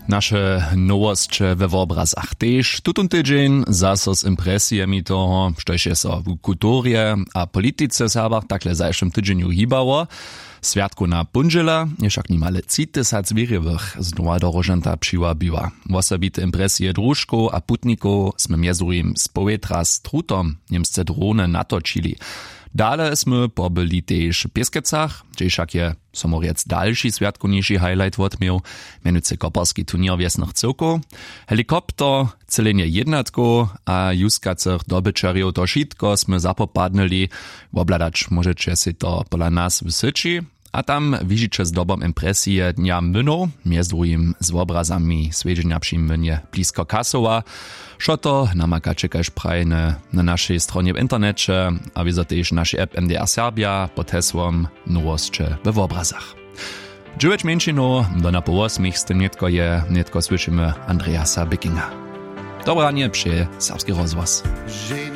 Nasze nowostcze we wobrazach tež tutun tydzień zaso z impresjami toho, štož je so w kulturje a politice Serbach takle zajszym tydzieniu hibało. Swiatku na Punžela je však nimale 30 zwierjewych znowa do rožanta přiwabiła. Osobite impresje družkov a putnikov sme mjezujem z povetra s trutom Niemsce drone natočili. Dale sme pobyli tež v Pieskecach, gdzie však je somorec další sviatkunejší highlight odmiel, menujúce koparský turnier viesnych cyrkov. Helikopter, celenie jednatko a juskacych dobyczerjów to šitko sme zapopadnili. Obladać możecie si to pola nas w Syči. A tam widzicie z dobą impresję Dnia Mynów, między drugim z obrazami svedźenia przy Mynie blisko Kasowa. Šo to namakacie kaž prajne na naszej stronie w internecie, a widzę też naszej app MDR Serbia pod hasłem Nowostcze w obrazach. Dziękuję mężczyznom, do na po 8 z tym netko słyszymy Andreasa Bickinga. Dobranie przy Serbski rozhlas.